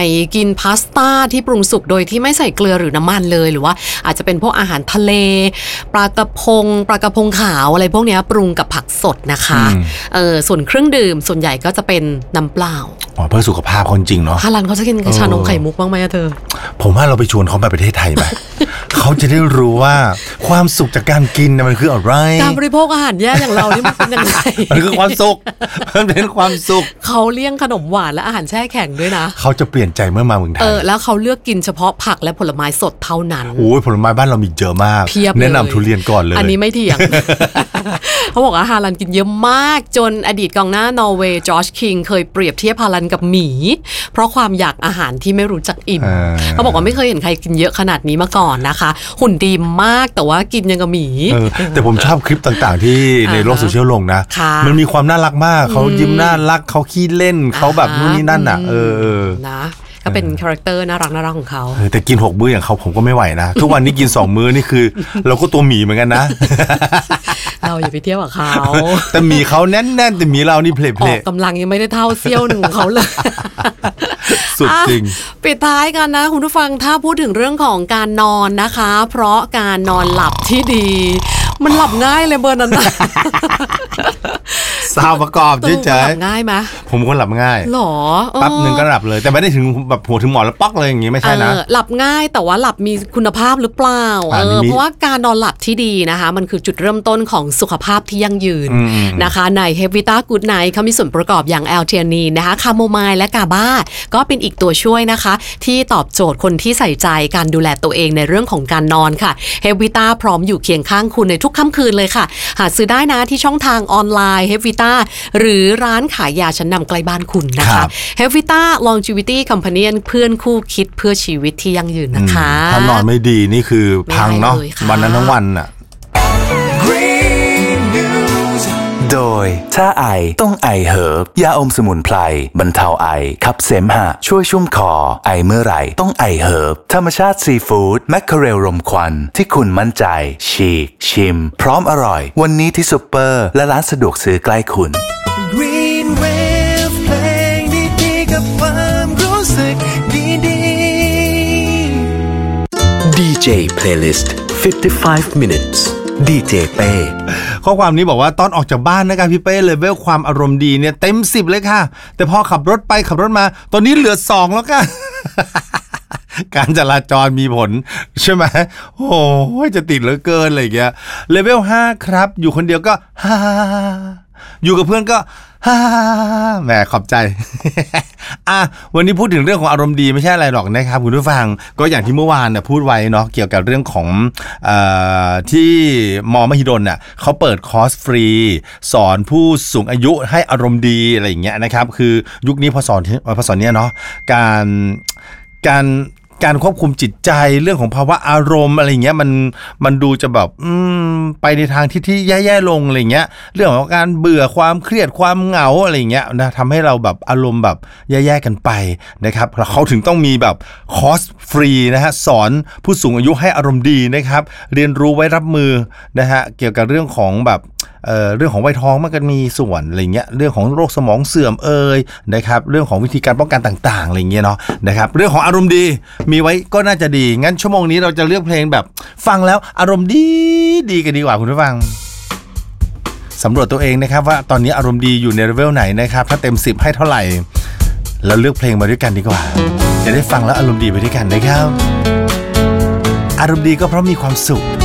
กินพาสต้าที่ปรุงสุกโดยที่ไม่ใส่เกลือหรือน้ำมันเลยหรือว่าอาจจะเป็นพวกอาหารทะเลปลากระพงขาวอะไรพวกนี้ปรุงกับผักสดนะคะส่วนเครื่องดื่มส่วนใหญ่ก็จะเป็นน้ำเปล่าเพื่อสุขภาพคนจริงเนาะฮาลันเขาจะกินชานมไข่มุกบ้างไหมเธอผมว่าเราไปชวนเขาไปประเทศไทยไป เขาจะได้รู้ว่าความสุขจากการกินมันคืออะไรการบริโภคอาหารแย่อย่างเรานี่มันเป็นยังไงมันคือความสุขมันเป็นความสุขเขาเลี่ยงขนมหวานและอาหารแช่แข็งด้วยนะเขาจะเปลี่ยนใจเมื่อมาเมืองไทยแล้วเขาเลือกกินเฉพาะผักและผลไม้สดเท่านั้นโอ้ยผลไม้บ้านเรามีเยอะมากแนะนำทุเรียนก่อนเลยอันนี้ไม่เถียง เขาบอกว่าฮาลันกินเยอะมากจนอดีตกองหน้านอร์เวย์จอร์จคิงเคยเปรียบเทียบฮาลันกับหมีเพราะความอยากอาหารที่ไม่รู้จักอิ่มเขาบอกว่าไม่เคยเห็นใครกินเยอะขนาดนี้มาก่อนนะคะหุ่นดีมากแต่ว่ากินยังกับหมีแต่ผมชอบคลิปต่างๆที่ในโลกโซเชียลลงนะมันมีความน่ารักมากเขายิ้มน่ารักเขาขี้เล่นเขาแบบนู่นนี่นั่นอ่ะนะก็เป็นคาแรคเตอร์น่ารักของเขาแต่กิน6มื้ออย่างเขาผมก็ไม่ไหวนะทุกวันนี้กิน2มื้อนี่คือเราก็ตัวหมีเหมือนกันนะเราอย่าไปเทียบกับเขาแต่หมีเขาแน่นๆแต่หมีเรานี่เพลออกกำลังยังไม่ได้เท่าเซี่ยวหนึ่งของเขาเลยสุดจริงปิดท้ายกันนะคุณผู้ฟังถ้าพูดถึงเรื่องของการนอนนะคะเพราะการนอนหลับที่ดีมันหลับง่ายเลยเบอร์นั้นสาวประกอบเฉยๆหลับง่ายไหมผมก็หลับง่ายหรอแป๊บนึงก็หลับเลยแต่ไม่ได้ถึงแบบหัวถึงหมอนแล้วป๊อกเลยอย่างงี้ไม่ใช่นะหลับง่ายแต่ว่าหลับมีคุณภาพหรือเปล่าเพราะว่าการนอนหลับที่ดีนะคะมันคือจุดเริ่มต้นของสุขภาพที่ยั่งยืนนะคะในเฮวิต้ากู๊ดไนท์เขามีส่วนประกอบอย่างแอลเทียนีนนะคะคาโมไมล์และกาบาก็เป็นอีกตัวช่วยนะคะที่ตอบโจทย์คนที่ใส่ใจการดูแลตัวเองในเรื่องของการนอนค่ะเฮวิต้าพร้อมอยู่เคียงข้างคุณในทุกค่ำคืนเลยค่ะหาซื้อได้นะที่ช่องทางออนไลน์เฮวิต้าหรือร้านขายยาชั้นนำใกล้บ้านคุณนะคะเฮวิต้า Longevity Companion เพื่อนคู่คิดเพื่อชีวิตที่ยั่งยืนนะคะถ้านอนไม่ดีนี่คือพังเนาะวันนั้นทั้งวันน่ะโดยถ้าไอต้องไอเฮิร์บยาอมสมุนไพรบรรเทาไอขับเสมหะช่วยชุ่มคอไอเมื่อไหร่ต้องไอเฮิร์บธรรมชาติซีฟู้ดแมคเคอเรลรมควันที่คุณมั่นใจฉีกชิมพร้อมอร่อยวันนี้ที่ซุปเปอร์และร้านสะดวกซื้อใกล้คุณ Green Wave เพลงดีๆกับความรู้สึกดีๆ DJ Playlist 55 minutesดีเจเป้ข้อความนี้บอกว่าตอนออกจากบ้านนะครับพี่เป้เลเวลความอารมณ์ดีเนี่ยเต็ม10เลยค่ะแต่พอขับรถไปขับรถมาตอนนี้เหลือ2แล้วค่ะ การจราจรมีผลใช่ไหมโอ้ยจะติดเหลือเกินอะไรอย่างเงี้ยเลเวล5ครับอยู่คนเดียวก็อยู่กับเพื่อนก็แหมขอบใจ วันนี้พูดถึงเรื่องของอารมณ์ดีไม่ใช่อะไรหรอกนะครับคุณผู้ฟังก็อย่างที่เมื่อวานเนี่ยพูดไว้เนาะเกี่ยวกับเรื่องของที่ม.มหิดลเนี่ยเขาเปิดคอร์สฟรีสอนผู้สูงอายุให้อารมณ์ดีอะไรอย่างเงี้ยนะครับคือยุคนี้พอสอนเนี้ยเนาะการควบคุมจิตใจเรื่องของภาวะอารมณ์อะไรเงี้ยมันดูจะแบบไปในทางที่แย่ๆลงอะไรเงี้ยเรื่องของการเบื่อความเครียดความเหงาอะไรเงี้ยนะทำให้เราแบบอารมณ์แบบแย่ๆกันไปนะครับเขาถึงต้องมีแบบคอร์สฟรีนะฮะสอนผู้สูงอายุให้อารมณ์ดีนะครับเรียนรู้ไว้รับมือนะฮะเกี่ยวกับเรื่องของแบบเรื่องของวัยทองมันก็มีส่วนอะไรเงี้ยเรื่องของโรคสมองเสื่อมนะครับเรื่องของวิธีการป้องกันต่างๆอะไรเงี้ยเนาะนะครับเรื่องของอารมณ์ดีมีไว้ก็น่าจะดีงั้นชั่วโมงนี้เราจะเลือกเพลงแบบฟังแล้วอารมณ์ดีกันดีกว่าคุณผู้ฟังสำรวจตัวเองนะครับว่าตอนนี้อารมณ์ดีอยู่ในเลเวลไหนนะครับถ้าเต็ม10ให้เท่าไหร่แล้วเลือกเพลงมาด้วยกันดีกว่าจะได้ฟังแล้วอารมณ์ดีไปด้วยกันนะครับอารมณ์ดีก็เพราะมีความสุข